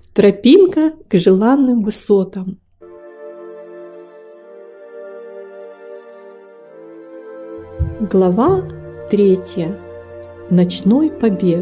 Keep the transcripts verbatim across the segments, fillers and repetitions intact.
Тропинка к желанным высотам. Глава третья. Ночной побег.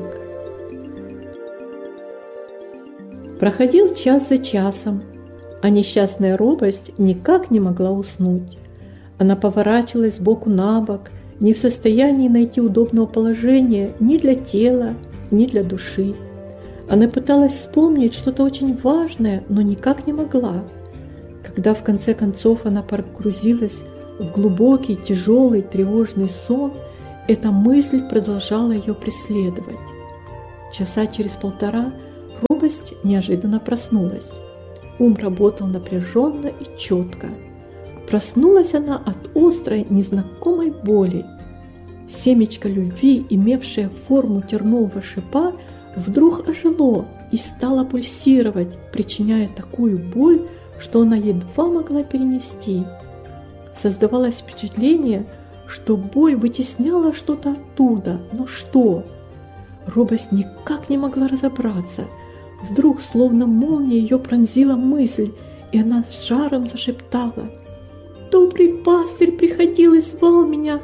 Проходил час за часом, а несчастная робость никак не могла уснуть. Она поворачивалась сбоку на бок, не в состоянии найти удобного положения ни для тела, ни для души. Она пыталась вспомнить что-то очень важное, но никак не могла. Когда в конце концов она погрузилась в глубокий, тяжелый, тревожный сон, эта мысль продолжала ее преследовать. Часа через полтора робость неожиданно проснулась. Ум работал напряженно и четко. Проснулась она от острой, незнакомой боли. Семечко любви, имевшее форму тернового шипа, вдруг ожило и стало пульсировать, причиняя такую боль, что она едва могла перенести. Создавалось впечатление, что боль вытесняла что-то оттуда, но что? Робость никак не могла разобраться. Вдруг, словно молния, ее пронзила мысль, и она с жаром зашептала: «Добрый пастырь приходил и звал меня.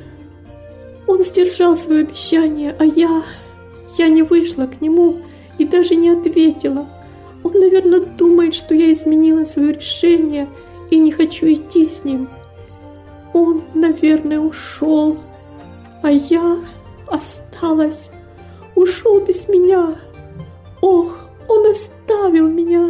Он сдержал свое обещание, а я... я не вышла к нему и даже не ответила. Он, наверное, думает, что я изменила свое решение и не хочу идти с ним. Он, наверное, ушел, а я осталась. Ушел без меня. Ох, он оставил меня!»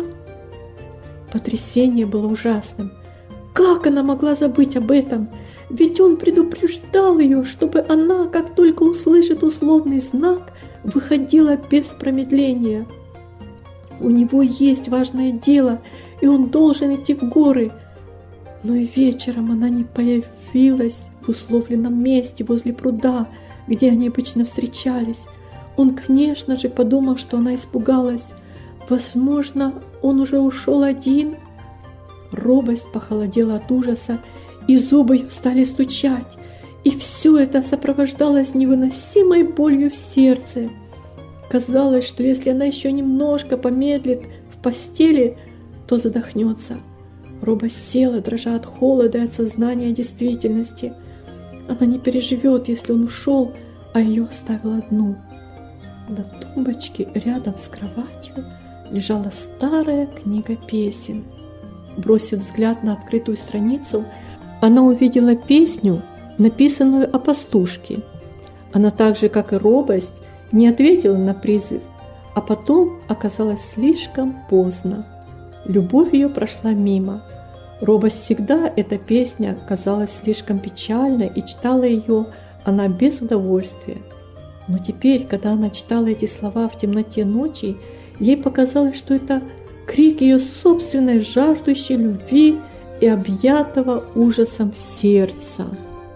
Потрясение было ужасным. Как она могла забыть об этом? Ведь он предупреждал ее, чтобы она, как только услышит условный знак, выходила без промедления. У него есть важное дело, и он должен идти в горы. Но и вечером она не появилась в условленном месте возле пруда, где они обычно встречались. Он, конечно же, подумал, что она испугалась. Возможно, он уже ушел один. Робость похолодела от ужаса, и зубы ее стали стучать, и все это сопровождалось невыносимой болью в сердце. Казалось, что если она еще немножко помедлит в постели, то задохнется. Робость села, дрожа от холода и от сознания действительности. Она не переживет, если он ушел, а ее оставил одну. На тумбочке рядом с кроватью лежала старая книга песен. Бросив взгляд на открытую страницу, она увидела песню, написанную о пастушке. Она так же, как и робость, не ответила на призыв, а потом оказалось слишком поздно. Любовь ее прошла мимо. Робость всегда эта песня казалась слишком печальной, и читала ее она без удовольствия. Но теперь, когда она читала эти слова в темноте ночи, ей показалось, что это крик ее собственной жаждущей любви и объятого ужасом сердца.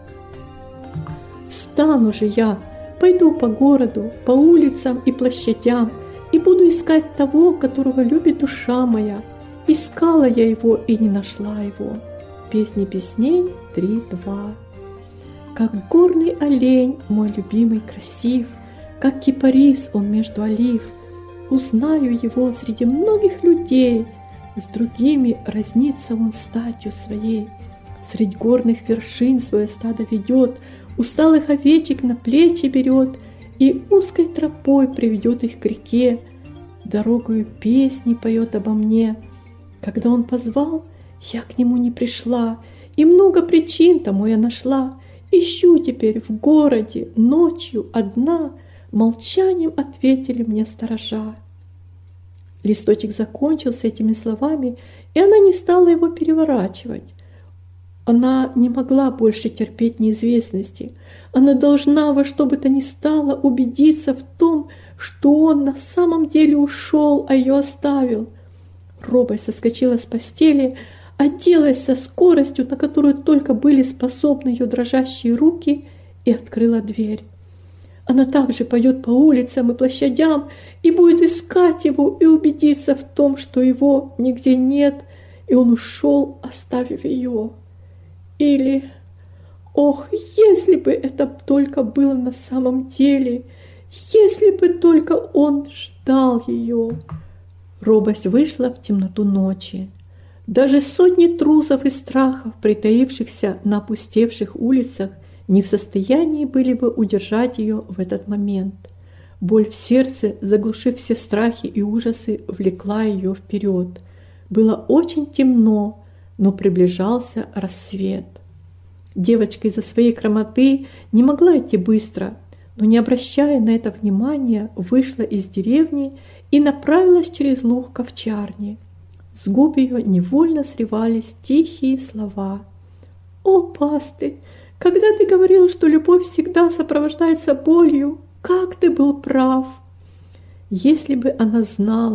«Встану же я, пойду по городу, по улицам и площадям, и буду искать того, которого любит душа моя. Искала я его и не нашла его». Песни песней три два. Как горный олень, мой любимый красив, как кипарис он между олив. Узнаю его среди многих людей, с другими разнится он статью своей. Средь горных вершин свое стадо ведет, усталых овечек на плечи берет и узкой тропой приведет их к реке. Дорогою песни поет обо мне. Когда он позвал, я к нему не пришла, и много причин тому я нашла. Ищу теперь в городе, ночью одна, молчанием ответили мне сторожа. Листочек закончился этими словами, и она не стала его переворачивать. Она не могла больше терпеть неизвестности. Она должна во что бы то ни стало убедиться в том, что он на самом деле ушел, а ее оставил. Робость соскочила с постели, оделась со скоростью, на которую только были способны ее дрожащие руки, и открыла дверь. Она также пойдет по улицам и площадям и будет искать его и убедиться в том, что его нигде нет, и он ушел, оставив ее. Или, ох, если бы это только было на самом деле, если бы только он ждал ее. Робость вышла в темноту ночи. Даже сотни трусов и страхов, притаившихся на опустевших улицах, не в состоянии были бы удержать ее в этот момент. Боль в сердце, заглушив все страхи и ужасы, влекла ее вперед. Было очень темно, но приближался рассвет. Девочка из-за своей хромоты не могла идти быстро, но, не обращая на это внимания, вышла из деревни и направилась через луг к овчарне. С губ ее невольно срывались тихие слова. «О, пастырь, когда ты говорил, что любовь всегда сопровождается болью, как ты был прав!» Если бы она знала,